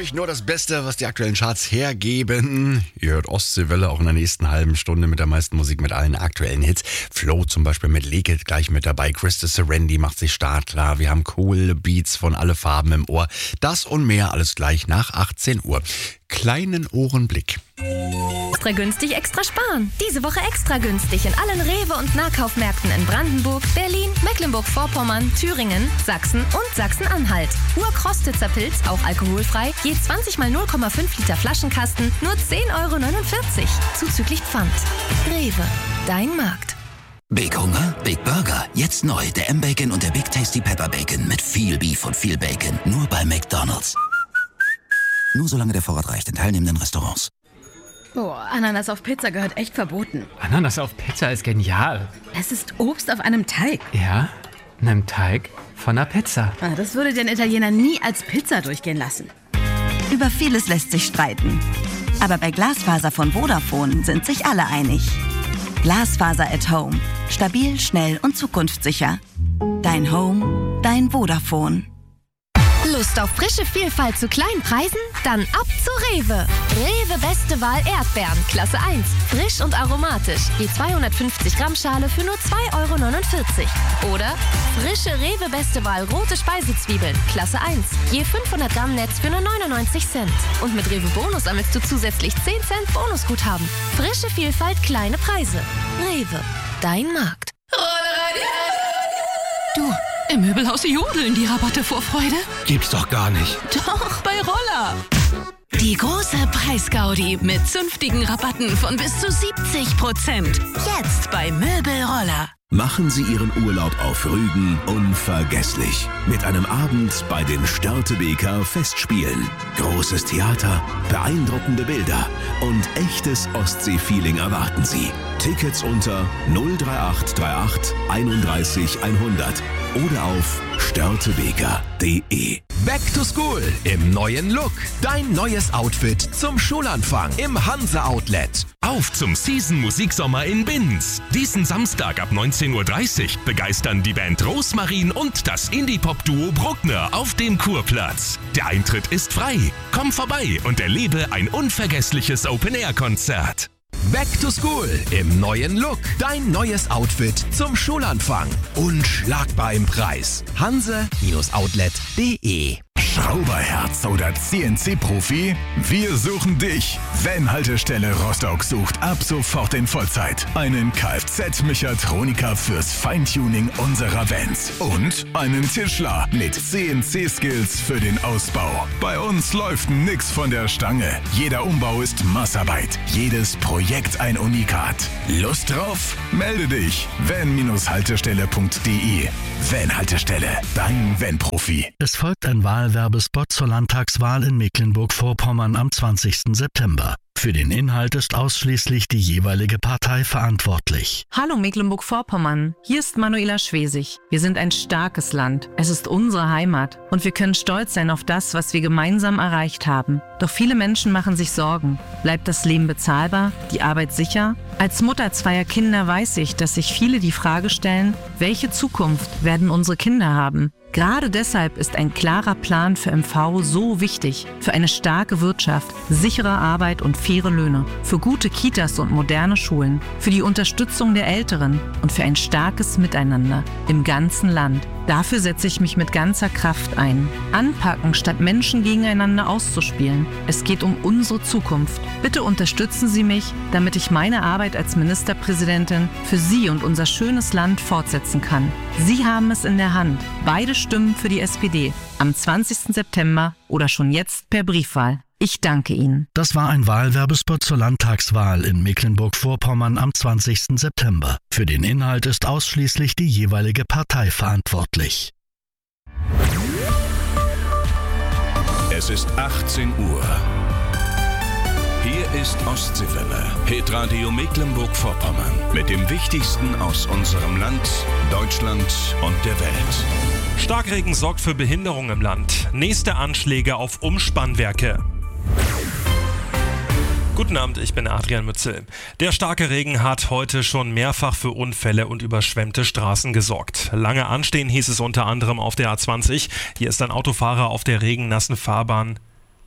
euch nur das Beste, was die aktuellen Charts hergeben. Ihr hört Ostseewelle auch in der nächsten halben Stunde mit der meisten Musik, mit allen aktuellen Hits. Flo zum Beispiel mit Leke gleich mit dabei. Christa Serendi macht sich startklar. Wir haben coole Beats von Alle Farben im Ohr. Das und mehr alles gleich nach 18 Uhr. Kleinen Ohrenblick. Extra günstig, extra sparen. Diese Woche extra günstig in allen Rewe- und Nahkaufmärkten in Brandenburg, Berlin, Mecklenburg-Vorpommern, Thüringen, Sachsen und Sachsen-Anhalt. Urkrostitzer Pilz, auch alkoholfrei, je 20 mal 0,5 Liter Flaschenkasten, nur 10,49 €, zuzüglich Pfand. Rewe, dein Markt. Big Hunger? Big Burger. Jetzt neu, der M-Bacon und der Big Tasty Pepper Bacon mit viel Beef und viel Bacon. Nur bei McDonald's. Nur solange der Vorrat reicht in teilnehmenden Restaurants. Boah, Ananas auf Pizza gehört echt verboten. Ananas auf Pizza ist genial. Es ist Obst auf einem Teig. Ja, einem Teig von einer Pizza. Das würde den Italiener nie als Pizza durchgehen lassen. Über vieles lässt sich streiten. Aber bei Glasfaser von Vodafone sind sich alle einig. Glasfaser at Home. Stabil, schnell und zukunftssicher. Dein Home, dein Vodafone. Lust auf frische Vielfalt zu kleinen Preisen? Dann ab zu Rewe. Rewe Beste Wahl Erdbeeren, Klasse 1. Frisch und aromatisch. Je 250 Gramm Schale für nur 2,49 €. Oder frische Rewe Beste Wahl rote Speisezwiebeln, Klasse 1. Je 500 Gramm Netz für nur 99 Cent. Und mit Rewe Bonus sammelst du zusätzlich 10 Cent Bonusguthaben. Frische Vielfalt, kleine Preise. Rewe, dein Markt. Du, im Möbelhaus jodeln die Rabatte vor Freude. Gibt's doch gar nicht. Doch, bei Roller. Die große Preisgaudi mit zünftigen Rabatten von bis zu 70%. Jetzt bei Möbelroller. Machen Sie Ihren Urlaub auf Rügen unvergesslich. Mit einem Abend bei den Störtebeker Festspielen. Großes Theater, beeindruckende Bilder und echtes Ostsee-Feeling erwarten Sie. Tickets unter 03838 31 100 oder auf störtebeker.de. Back to School im neuen Look. Dein neues Outfit zum Schulanfang im Hansa Outlet. Auf zum Season Musiksommer in Binz. Diesen Samstag ab 19:30 Uhr begeistern die Band Rosmarin und das Indie-Pop-Duo Bruckner auf dem Kurplatz. Der Eintritt ist frei. Komm vorbei und erlebe ein unvergessliches Open-Air-Konzert. Back to School im neuen Look. Dein neues Outfit zum Schulanfang. Unschlagbar im Preis. hanse-outlet.de. Schrauberherz oder CNC-Profi? Wir suchen dich. Van-Haltestelle Rostock sucht ab sofort in Vollzeit einen Kfz-Mechatroniker fürs Feintuning unserer Vans und einen Tischler mit CNC-Skills für den Ausbau. Bei uns läuft nix von der Stange. Jeder Umbau ist Massarbeit. Jedes Projekt ein Unikat. Lust drauf? Melde dich. van-haltestelle.de. Van-Haltestelle, dein Van-Profi. Es folgt ein Wahlwerbespot zur Landtagswahl in Mecklenburg-Vorpommern am 20. September. Für den Inhalt ist ausschließlich die jeweilige Partei verantwortlich. Hallo Mecklenburg-Vorpommern, hier ist Manuela Schwesig. Wir sind ein starkes Land. Es ist unsere Heimat und wir können stolz sein auf das, was wir gemeinsam erreicht haben. Doch viele Menschen machen sich Sorgen. Bleibt das Leben bezahlbar? Die Arbeit sicher? Als Mutter zweier Kinder weiß ich, dass sich viele die Frage stellen, welche Zukunft werden unsere Kinder haben? Gerade deshalb ist ein klarer Plan für MV so wichtig. Für eine starke Wirtschaft, sichere Arbeit und faire Löhne. Für gute Kitas und moderne Schulen. Für die Unterstützung der Älteren und für ein starkes Miteinander im ganzen Land. Dafür setze ich mich mit ganzer Kraft ein. Anpacken, statt Menschen gegeneinander auszuspielen. Es geht um unsere Zukunft. Bitte unterstützen Sie mich, damit ich meine Arbeit als Ministerpräsidentin für Sie und unser schönes Land fortsetzen kann. Sie haben es in der Hand. Beide Stimmen für die SPD. Am 20. September oder schon jetzt per Briefwahl. Ich danke Ihnen. Das war ein Wahlwerbespot zur Landtagswahl in Mecklenburg-Vorpommern am 20. September. Für den Inhalt ist ausschließlich die jeweilige Partei verantwortlich. Es ist 18 Uhr. Hier ist Ostseewelle, Hitradio Mecklenburg-Vorpommern. Mit dem Wichtigsten aus unserem Land, Deutschland und der Welt. Starkregen sorgt für Behinderung im Land. Nächste Anschläge auf Umspannwerke. Guten Abend, ich bin Adrian Mützel. Der starke Regen hat heute schon mehrfach für Unfälle und überschwemmte Straßen gesorgt. Lange anstehen hieß es unter anderem auf der A20. Hier ist ein Autofahrer auf der regennassen Fahrbahn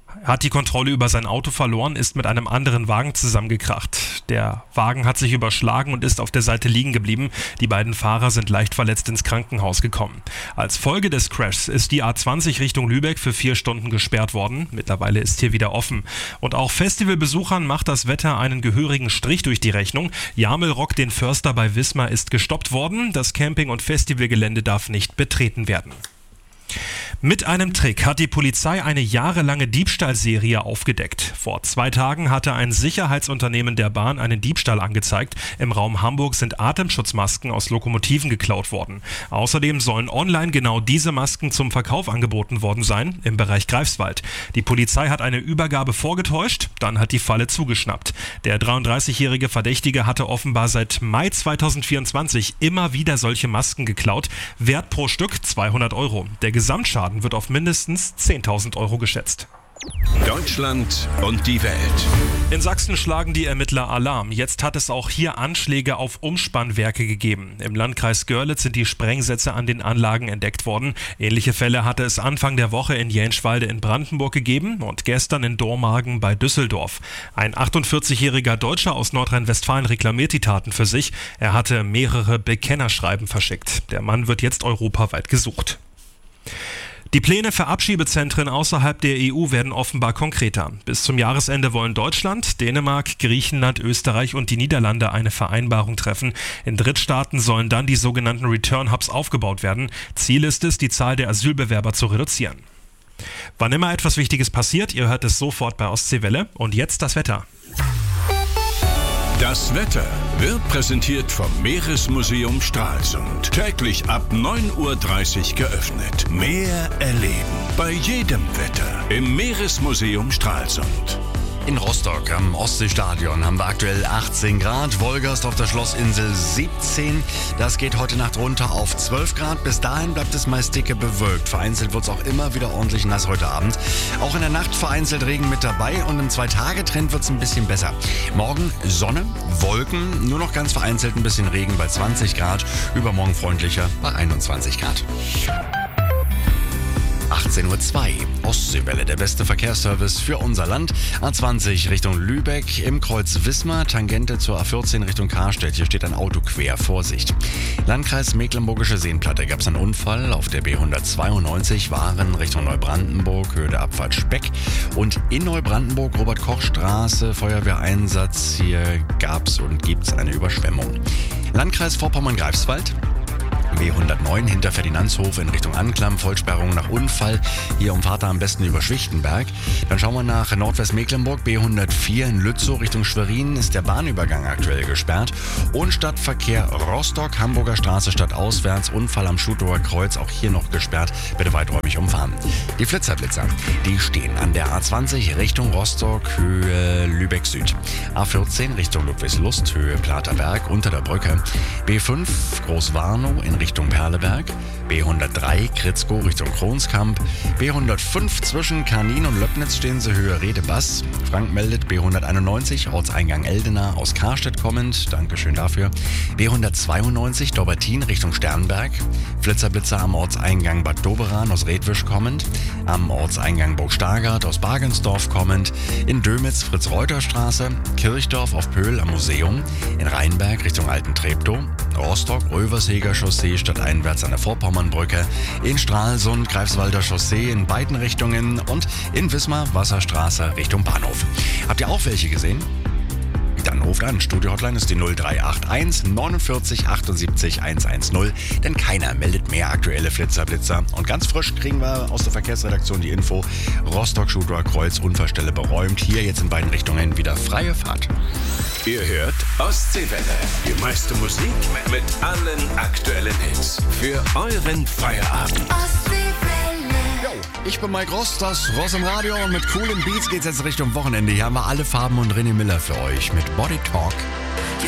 hat die Kontrolle über sein Auto verloren, ist mit einem anderen Wagen zusammengekracht. Der Wagen hat sich überschlagen und ist auf der Seite liegen geblieben. Die beiden Fahrer sind leicht verletzt ins Krankenhaus gekommen. Als Folge des Crashs ist die A20 Richtung Lübeck für 4 Stunden gesperrt worden. Mittlerweile ist hier wieder offen. Und auch Festivalbesuchern macht das Wetter einen gehörigen Strich durch die Rechnung. Jamelrock, den Förster bei Wismar, ist gestoppt worden. Das Camping- und Festivalgelände darf nicht betreten werden. Mit einem Trick hat die Polizei eine jahrelange Diebstahlserie aufgedeckt. Vor 2 Tagen hatte ein Sicherheitsunternehmen der Bahn einen Diebstahl angezeigt. Im Raum Hamburg sind Atemschutzmasken aus Lokomotiven geklaut worden. Außerdem sollen online genau diese Masken zum Verkauf angeboten worden sein, im Bereich Greifswald. Die Polizei hat eine Übergabe vorgetäuscht, dann hat die Falle zugeschnappt. Der 33-jährige Verdächtige hatte offenbar seit Mai 2024 immer wieder solche Masken geklaut. Wert pro Stück 200 €. Der Gesamtschaden wird auf mindestens 10.000 € geschätzt. Deutschland und die Welt. In Sachsen schlagen die Ermittler Alarm. Jetzt hat es auch hier Anschläge auf Umspannwerke gegeben. Im Landkreis Görlitz sind die Sprengsätze an den Anlagen entdeckt worden. Ähnliche Fälle hatte es Anfang der Woche in Jänschwalde in Brandenburg gegeben und gestern in Dormagen bei Düsseldorf. Ein 48-jähriger Deutscher aus Nordrhein-Westfalen reklamiert die Taten für sich. Er hatte mehrere Bekennerschreiben verschickt. Der Mann wird jetzt europaweit gesucht. Die Pläne für Abschiebezentren außerhalb der EU werden offenbar konkreter. Bis zum Jahresende wollen Deutschland, Dänemark, Griechenland, Österreich und die Niederlande eine Vereinbarung treffen. In Drittstaaten sollen dann die sogenannten Return Hubs aufgebaut werden. Ziel ist es, die Zahl der Asylbewerber zu reduzieren. Wann immer etwas Wichtiges passiert, ihr hört es sofort bei Ostseewelle. Und jetzt das Wetter. Das Wetter wird präsentiert vom Meeresmuseum Stralsund. Täglich ab 9:30 Uhr geöffnet. Meer erleben. Bei jedem Wetter im Meeresmuseum Stralsund. In Rostock am Ostseestadion haben wir aktuell 18 Grad, Wolgast auf der Schlossinsel 17. Das geht heute Nacht runter auf 12 Grad. Bis dahin bleibt es meist dicke bewölkt. Vereinzelt wird es auch immer wieder ordentlich nass heute Abend. Auch in der Nacht vereinzelt Regen mit dabei und im 2-Tage-Trend wird es ein bisschen besser. Morgen Sonne, Wolken, nur noch ganz vereinzelt ein bisschen Regen bei 20 Grad. Übermorgen freundlicher bei 21 Grad. 18:02 Uhr, Ostseewelle, der beste Verkehrsservice für unser Land. A20 Richtung Lübeck, im Kreuz Wismar, Tangente zur A14 Richtung Karstedt. Hier steht ein Auto quer, Vorsicht. Landkreis Mecklenburgische Seenplatte gab es einen Unfall auf der B192, Waren Richtung Neubrandenburg, Höhe der Abfahrt Speck. Und in Neubrandenburg, Robert-Koch-Straße, Feuerwehreinsatz, hier gab es und gibt es eine Überschwemmung. Landkreis Vorpommern-Greifswald. B109 hinter Ferdinandshof in Richtung Anklam, Vollsperrung nach Unfall. Hier umfahrt er am besten über Schwichtenberg. Dann schauen wir nach Nordwestmecklenburg, B104 in Lützow Richtung Schwerin ist der Bahnübergang aktuell gesperrt. Und Stadtverkehr Rostock, Hamburger Straße stadtauswärts, Unfall am Schutower Kreuz, auch hier noch gesperrt. Bitte weiträumig umfahren. Die Flitzerblitzer, die stehen an der A20 Richtung Rostock, Höhe Lübeck Süd. A14 Richtung Ludwigslust, Höhe Platerberg, unter der Brücke. B5 Großwarnow in Richtung Perleberg, B103 Kritzko Richtung Kronskamp, B105 zwischen Karnin und Löbnitz stehen sie Höhe Redebass. Frank meldet B191 Ortseingang Eldena aus Karstedt kommend, Dankeschön dafür. B192 Dobbertin Richtung Sternberg, Flitzerblitzer am Ortseingang Bad Doberan aus Redwisch kommend, am Ortseingang Burg Stargard aus Bargensdorf kommend, in Dömitz Fritz-Reuter-Straße, Kirchdorf auf Pöhl am Museum, in Rheinberg Richtung Alten Treptow, Rostock Röversheger Chaussee stadteinwärts an der Vorpommernbrücke, in Stralsund Greifswalder Chaussee in beiden Richtungen und in Wismar Wasserstraße Richtung Bahnhof. Habt ihr auch welche gesehen? Dann ruft an. Studio-Hotline ist die 0381 49 78 110, denn keiner meldet mehr aktuelle Flitzerblitzer. Und ganz frisch kriegen wir aus der Verkehrsredaktion die Info, Rostock-Schutower Kreuz, Unfallstelle beräumt. Hier jetzt in beiden Richtungen wieder freie Fahrt. Ihr hört Ostseewelle, die meiste Musik mit allen aktuellen Hits für euren Feierabend. Ich bin Mike Ross, das Ross im Radio und mit coolen Beats geht's jetzt Richtung Wochenende. Hier haben wir alle Farben und René Miller für euch mit Body Talk.